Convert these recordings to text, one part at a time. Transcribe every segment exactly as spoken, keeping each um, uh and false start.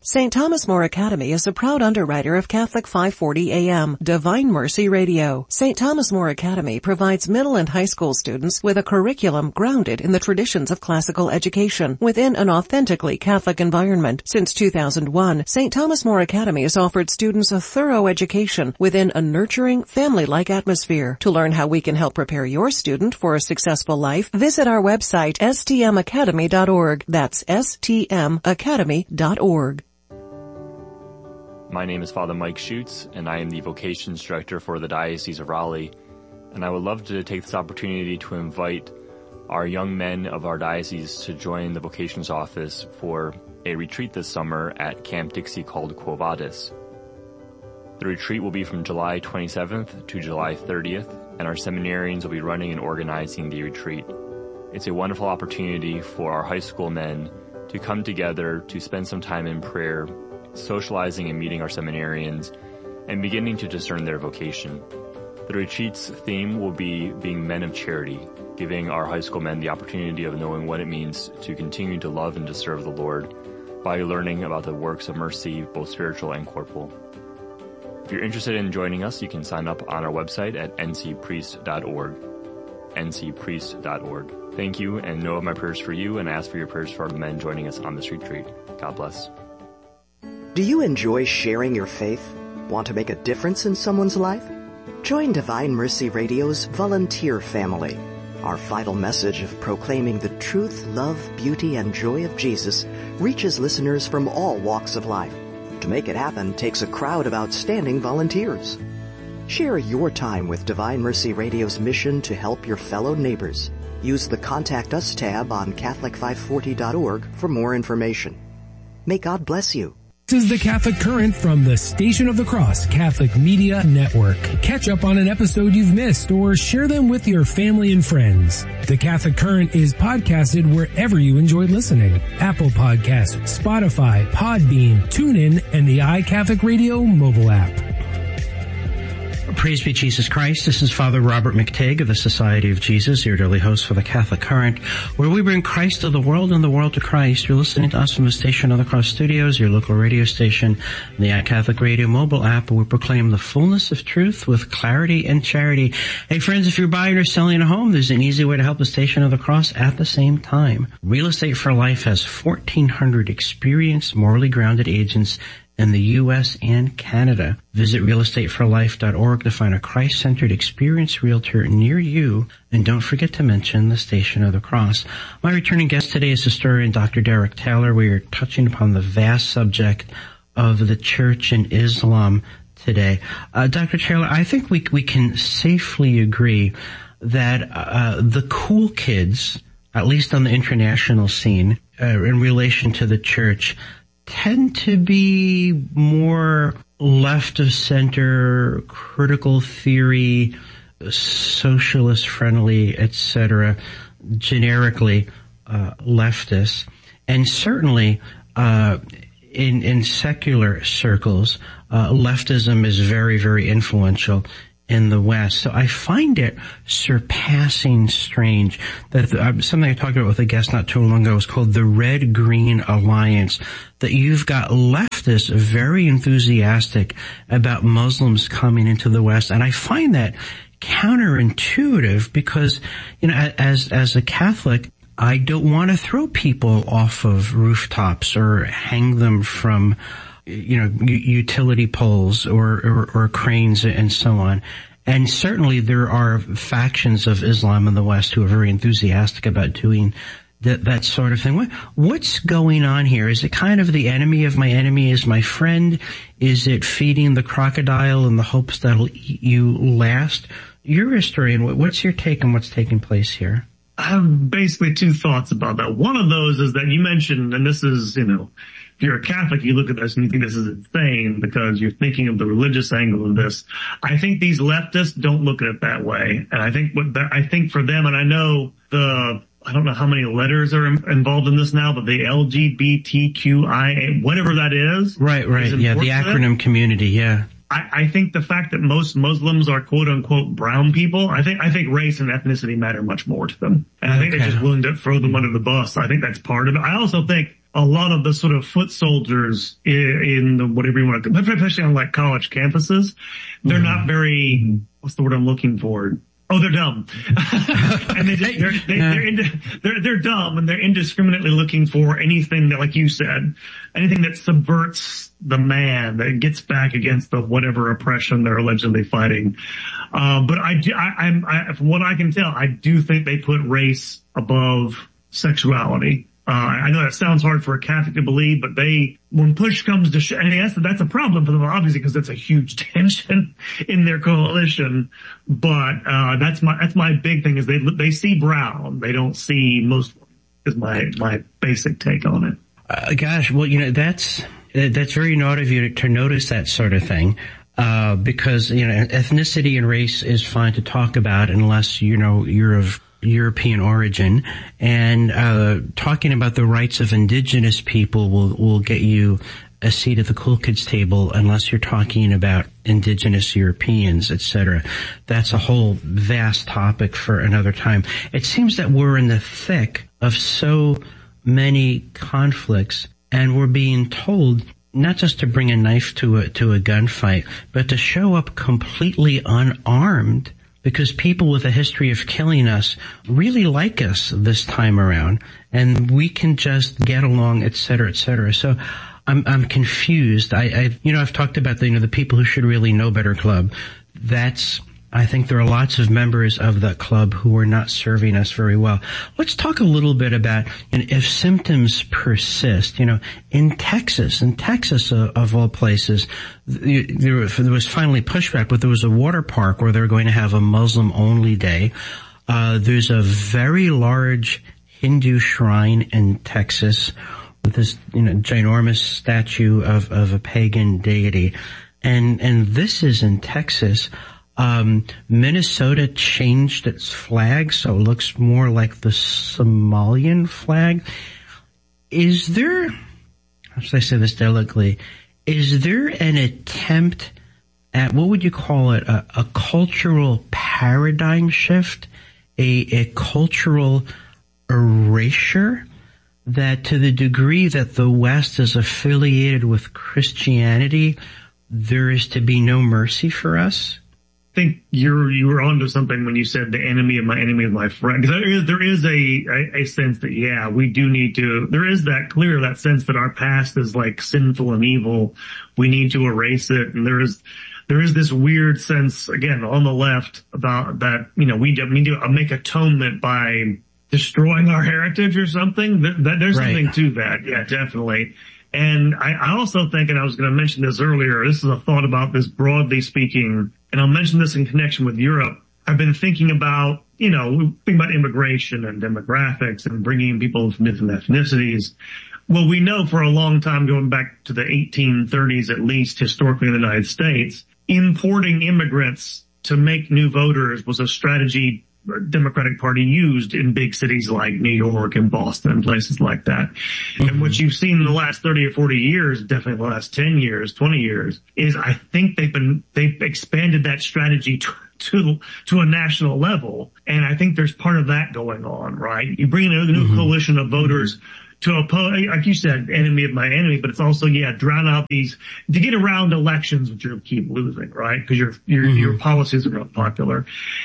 Saint Thomas More Academy is a proud underwriter of Catholic five forty A M, Divine Mercy Radio. Saint Thomas More Academy provides middle and high school students with a curriculum grounded in the traditions of classical education within an authentically Catholic environment. Since two thousand one, Saint Thomas More Academy has offered students a thorough education within a nurturing, family-like atmosphere. To learn how we can help prepare your student for a successful life, visit our website, s t m academy dot org. That's s t m academy dot org. My name is Father Mike Schutz, and I am the Vocations Director for the Diocese of Raleigh. And I would love to take this opportunity to invite our young men of our diocese to join the Vocations Office for a retreat this summer at Camp Dixie called Quo Vadis. The retreat will be from July twenty-seventh to July thirtieth, and our seminarians will be running and organizing the retreat. It's a wonderful opportunity for our high school men to come together to spend some time in prayer, socializing and meeting our seminarians, and beginning to discern their vocation. The retreat's theme will be being men of charity, giving our high school men the opportunity of knowing what it means to continue to love and to serve the Lord by learning about the works of mercy, both spiritual and corporal. If you're interested in joining us, you can sign up on our website at n c priest dot org. n c priest dot org. Thank you, and know of my prayers for you, and ask for your prayers for the men joining us on this retreat. God bless. Do you enjoy sharing your faith? Want to make a difference in someone's life? Join Divine Mercy Radio's volunteer family. Our vital message of proclaiming the truth, love, beauty, and joy of Jesus reaches listeners from all walks of life. To make it happen takes a crowd of outstanding volunteers. Share your time with Divine Mercy Radio's mission to help your fellow neighbors. Use the Contact Us tab on Catholic five forty dot org for more information. May God bless you. This is the Catholic Current from the Station of the Cross Catholic Media Network. Catch up on an episode you've missed or share them with your family and friends. The Catholic Current is podcasted wherever you enjoy listening. Apple Podcasts, Spotify, Podbean, TuneIn, and the iCatholic Radio mobile app. Praise be Jesus Christ. This is Father Robert McTigg of the Society of Jesus, your daily host for the Catholic Current, where we bring Christ to the world and the world to Christ. You're listening to us from the Station of the Cross Studios, your local radio station, and the iCatholic Radio mobile app, where we proclaim the fullness of truth with clarity and charity. Hey friends, if you're buying or selling a home, there's an easy way to help the Station of the Cross at the same time. Real Estate for Life has fourteen hundred experienced, morally grounded agents in the U S and Canada. Visit real estate for life dot org to find a Christ-centered experienced realtor near you, and don't forget to mention the Station of the Cross. My returning guest today is historian Doctor Derek Taylor. We are touching upon the vast subject of the Church and Islam today. Uh, Doctor Taylor, I think we we can safely agree that uh, the cool kids, at least on the international scene, uh, in relation to the Church, tend to be more left of center, critical theory, socialist friendly, et cetera, generically uh, leftist, and certainly uh, in in secular circles, uh, leftism is very, very influential in the West. So I find it surpassing strange that uh, something I talked about with a guest not too long ago was called the Red-Green Alliance, that you've got leftists very enthusiastic about Muslims coming into the West. And I find that counterintuitive because, you know, as, as a Catholic, I don't want to throw people off of rooftops or hang them from, you know, utility poles or, or, or cranes and so on. And certainly there are factions of Islam in the West who are very enthusiastic about doing that, that sort of thing. What, what's going on here? Is it kind of the enemy of my enemy is my friend? Is it feeding the crocodile in the hopes that'll eat you last? You're a historian. What's your take on what's taking place here? I have basically two thoughts about that. One of those is that you mentioned, and this is, you know, if you're a Catholic, you look at this and you think this is insane because you're thinking of the religious angle of this. I think these leftists don't look at it that way. And I think what the, I think for them, and I know the, I don't know how many letters are involved in this now, but the L G B T Q I A, whatever that is. Right, right. Is yeah, the acronym community, yeah. I, I think the fact that most Muslims are quote unquote brown people, I think, I think race and ethnicity matter much more to them. And I think okay. they're just willing to throw them under the bus. I think that's part of it. I also think a lot of the sort of foot soldiers in, in the, whatever you want to, especially on like college campuses, they're mm-hmm. not very, what's the word I'm looking for? Oh, they're dumb. and they just, they're, they, they're, ind- they're, they're dumb and they're indiscriminately looking for anything that, like you said, anything that subverts the man, that gets back against the whatever oppression they're allegedly fighting. Um, but I do, I, I'm, I, from what I can tell, I do think they put race above sexuality. Uh, I know that sounds hard for a Catholic to believe, but they, when push comes to shove, and that's, that's a problem for them, obviously, because that's a huge tension in their coalition. But, uh, that's my, that's my big thing is they, they see brown. They don't see Muslim is my, my basic take on it. Uh, gosh, well, you know, that's, that's very naughty of you to, to notice that sort of thing. Uh, because, you know, ethnicity and race is fine to talk about unless, you know, you're of European origin, and uh talking about the rights of indigenous people will will get you a seat at the cool kids table unless you're talking about indigenous Europeans, et cetera. That's a whole vast topic for another time. It seems that we're in the thick of so many conflicts, and we're being told not just to bring a knife to a to a gunfight, but to show up completely unarmed, because people with a history of killing us really like us this time around, and we can just get along, et cetera, et cetera. So I'm, I'm confused. I, I, you know, I've talked about the, you know, the people who should really know better club. That's, I think there are lots of members of that club who are not serving us very well. Let's talk a little bit about, you know, if symptoms persist. You know, in Texas, in Texas uh, of all places, there, there was finally pushback, but there was a water park where they're going to have a Muslim-only day. Uh, there's a very large Hindu shrine in Texas with this, you know, ginormous statue of, of a pagan deity. And, and this is in Texas. Um, Minnesota changed its flag, so it looks more like the Somalian flag. Is there, how should I say this delicately, is there an attempt at, what would you call it, a, a cultural paradigm shift, a, a cultural erasure, that to the degree that the West is affiliated with Christianity, there is to be no mercy for us? I think you're, you were onto something when you said the enemy of my enemy is my friend. Because there is, there is a, a, a sense that, yeah, we do need to, there is that clear, that sense that our past is like sinful and evil. We need to erase it. And there is, there is this weird sense, again, on the left about that, you know, we need to make atonement by destroying our heritage or something. That, that there's right. something to that. Yeah, definitely. And I, I also think, and I was going to mention this earlier, this is a thought about this broadly speaking, and I'll mention this in connection with Europe. I've been thinking about, you know, thinking about immigration and demographics and bringing in people from different ethnicities. Well, we know for a long time, going back to the eighteen thirties at least, historically in the United States, importing immigrants to make new voters was a strategy Democratic Party used in big cities like New York and Boston and places like that. Mm-hmm. And what you've seen in the last thirty or forty years, definitely the last ten years, twenty years, is I think they've been, they've expanded that strategy to, to, to a national level. And I think there's part of that going on, right? You bring in a new mm-hmm. coalition of voters mm-hmm. to oppose, like you said, enemy of my enemy, but it's also, yeah, drown out these, to get around elections, which you'll keep losing, right? Because your, your, mm-hmm. your policies are not popular.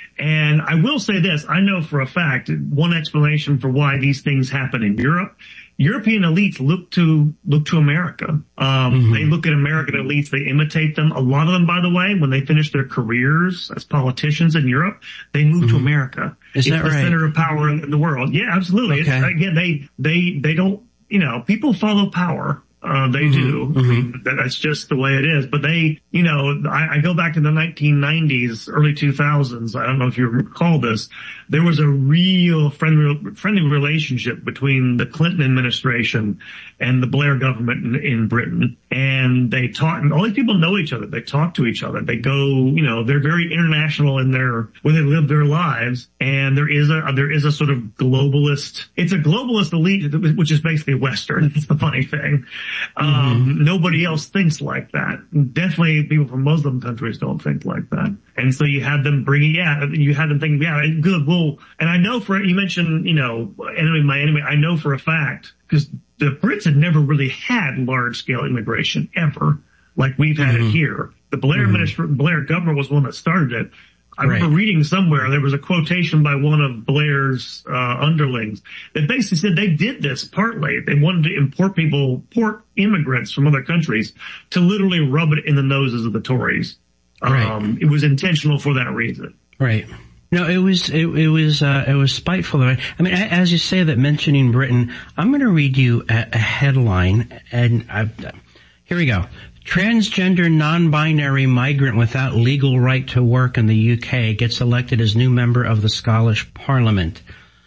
And I will say this, I know for a fact, one explanation for why these things happen in Europe, European elites look to, look to America. Um, mm-hmm. They look at American elites, they imitate them. A lot of them, by the way, when they finish their careers as politicians in Europe, they move mm-hmm. to America. Is it's that the right? center of power in the world. Yeah, absolutely. Okay. It's, again, they, they, they don't, you know, people follow power. Uh, they mm-hmm. do. Mm-hmm. I mean, that, that's just the way it is. But they, you know, I, I go back to the nineteen nineties, early two thousands. I don't know if you recall this. There was a real friendly, friendly relationship between the Clinton administration and the Blair government in, in Britain. And they talk, and all these people know each other. They talk to each other. They go, you know, they're very international in their, where they live their lives. And there is a, there is a sort of globalist, it's a globalist elite, which is basically Western. It's the funny thing. Um, mm-hmm. Nobody else thinks like that. Definitely people from Muslim countries don't think like that. And so you had them bringing, yeah, you had them thinking, yeah, good, well, and I know for, you mentioned, you know, enemy, my enemy, I know for a fact, because the Brits had never really had large-scale immigration ever, like we've had mm-hmm. it here. The Blair mm-hmm. administration, Blair government was one that started it. I right. remember reading somewhere, there was a quotation by one of Blair's uh, underlings that basically said they did this partly. They wanted to import people, import immigrants from other countries to literally rub it in the noses of the Tories. Right. Um, it was intentional for that reason. Right. No, it was, it, it was, uh, it was spiteful. I mean, as you say that, mentioning Britain, I'm going to read you a, a headline, and I, here we go. Transgender non-binary migrant without legal right to work in the U K gets elected as new member of the Scottish Parliament.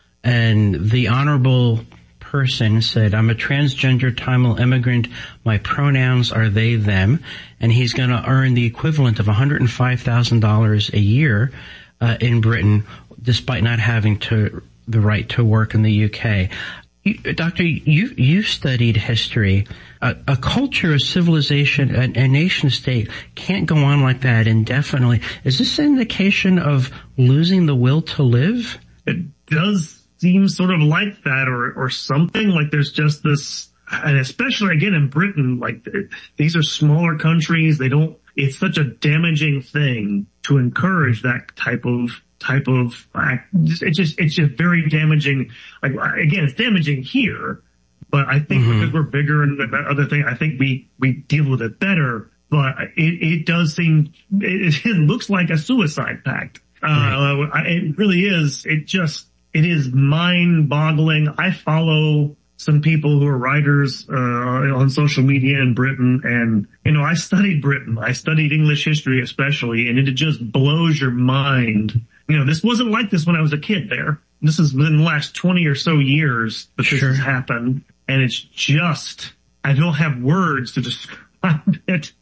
And the honorable person said, I'm a transgender Tamil immigrant. My pronouns are they, them. And he's going to earn the equivalent of one hundred five thousand dollars a year Uh, in Britain, despite not having to the right to work in the U K. You, Doctor, you you studied history. Uh, a culture, a civilization, a, a nation state can't go on like that indefinitely. Is this an indication of losing the will to live? It does seem sort of like that, or or something. Like there's just this, and especially again in Britain, like these are smaller countries. They don't. It's such a damaging thing to encourage that type of, type of act. It's just, it's just very damaging. Like, again, it's damaging here, but I think mm-hmm. because we're bigger and that other thing, I think we, we deal with it better, but it, it does seem, it, it looks like a suicide pact. Uh, it really is. It just, it is mind boggling. I follow some people who are writers uh on social media in Britain, and you know I studied Britain. I studied English history especially, and it just blows your mind. You know, this wasn't like this when I was a kid there. This is within the last twenty or so years that this sure. has happened, and it's just, I don't have words to describe it.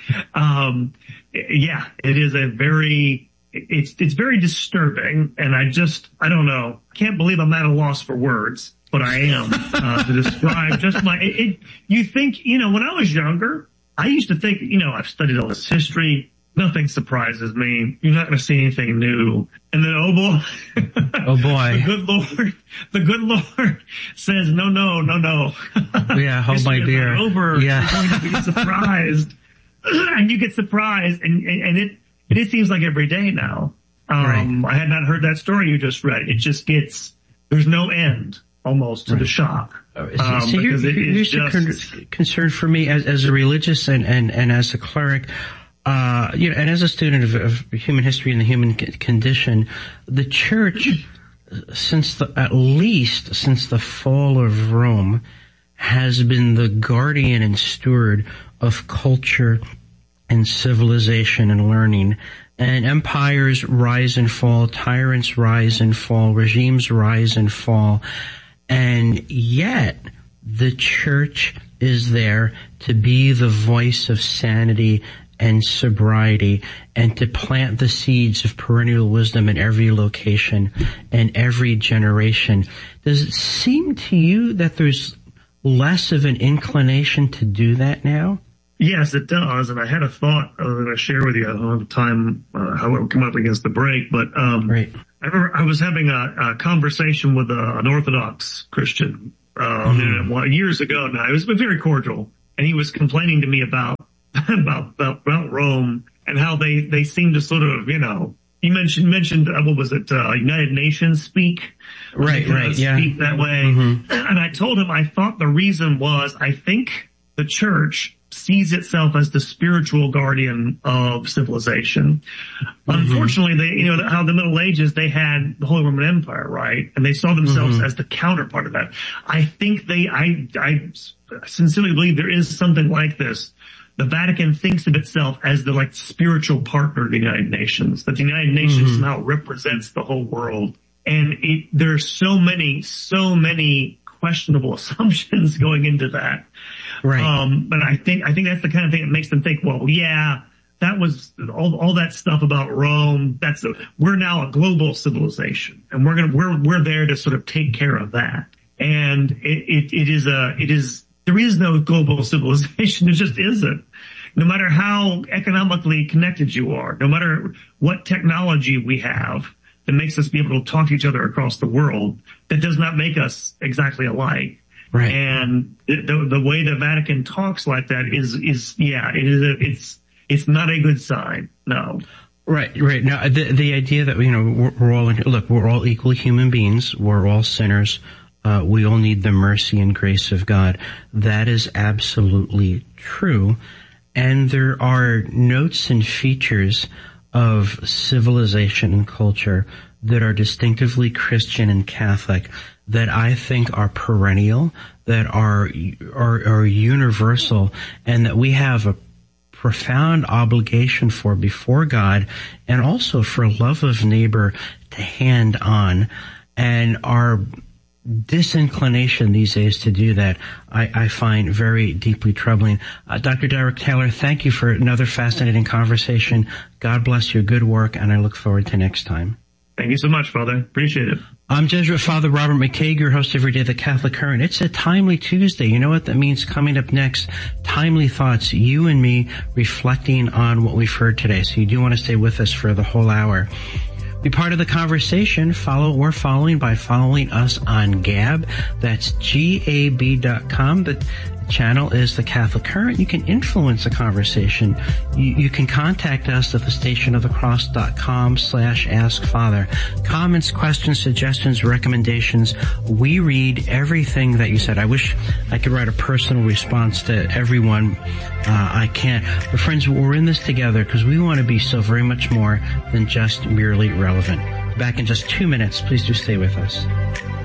Um yeah, it is a very it's it's very disturbing, and I just I don't know. I can't believe I'm at a loss for words. But I am, uh, to describe just my, it, it, you think, you know, when I was younger, I used to think, you know, I've studied all this history. Nothing surprises me. You're not going to see anything new. And then, oh boy. Oh boy. The good Lord, the good Lord says, no, no, no, no. Yeah, hold my beer. Over. Yeah. You're going to get surprised. And you get surprised, and, and, and it, and it seems like every day now. Um, right. I had not heard that story you just read. It just gets, there's no end. Almost to right. the shock. Um, so here, here's just... a con- concern for me as, as a religious and, and, and as a cleric, uh, you know, and as a student of, of human history and the human c- condition. The church, since the, at least since the fall of Rome, has been the guardian and steward of culture and civilization and learning. And empires rise and fall, tyrants rise and fall, regimes rise and fall. And yet, the church is there to be the voice of sanity and sobriety, and to plant the seeds of perennial wisdom in every location and every generation. Does it seem to you that there's less of an inclination to do that now? Yes, it does. And I had a thought I was going to share with you. I don't have time, uh, how it would come up against the break, but, um, right. I remember I was having a, a conversation with a, an Orthodox Christian, uh, mm-hmm. on the internet one, years ago now. It was very cordial, and he was complaining to me about, about, about, about Rome and how they, they seem to sort of, you know, you mentioned, mentioned, uh, what was it, uh, United Nations speak? Right, right, speak yeah. Speak that way. Mm-hmm. And I told him I thought the reason was, I think the church sees itself as the spiritual guardian of civilization. Mm-hmm. Unfortunately, they, you know, how the Middle Ages, they had the Holy Roman Empire, right? And they saw themselves mm-hmm. as the counterpart of that. I think they, I, I sincerely believe there is something like this. The Vatican thinks of itself as the like spiritual partner of the United Nations, that the United Nations mm-hmm. somehow represents the whole world. And it, there's so many, so many questionable assumptions going into that. Right. Um, but I think, I think that's the kind of thing that makes them think, well, yeah, that was all, all that stuff about Rome. That's a, we're now a global civilization, and we're going to, we're, we're there to sort of take care of that. And it, it, it is a, it is, there is no global civilization. There just isn't. No matter how economically connected you are, no matter what technology we have that makes us be able to talk to each other across the world, that does not make us exactly alike. Right. And the, the way the Vatican talks like that is, is, yeah, it is, a, it's, it's not a good sign. No. Right, right. Now, the, the idea that, you know, we're, we're all, look, we're all equally human beings. We're all sinners. Uh, we all need the mercy and grace of God. That is absolutely true. And there are notes and features of civilization and culture that are distinctively Christian and Catholic that I think are perennial, that are, are, are universal, and that we have a profound obligation for before God, and also for love of neighbor to hand on. And our disinclination these days to do that, I, I find very deeply troubling. Uh, Doctor Derek Taylor, thank you for another fascinating conversation. God bless your good work, and I look forward to next time. Thank you so much, Father. Appreciate it. I'm Jesuit Father Robert McTague, your host every day of the Catholic Current. It's a timely Tuesday. You know what that means? Coming up next, timely thoughts, you and me reflecting on what we've heard today. So you do want to stay with us for the whole hour. Be part of the conversation. Follow or following by following us on Gab. That's G A B dot com. The channel is the Catholic Current. You can influence the conversation. You, you can contact us at the station of the cross dot com slash ask father. Comments, questions, suggestions, recommendations. We read everything that you said. I wish I could write a personal response to everyone. Uh, I can't. But friends, we're in this together because we want to be so very much more than just merely relevant. Back in just two minutes. Please do stay with us.